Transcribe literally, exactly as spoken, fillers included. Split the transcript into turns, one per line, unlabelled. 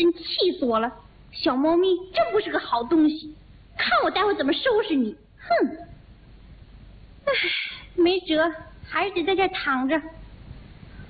真气死我了！小猫咪真不是个好东西，看我待会怎么收拾你！哼！唉，没辙，还是得在这躺着。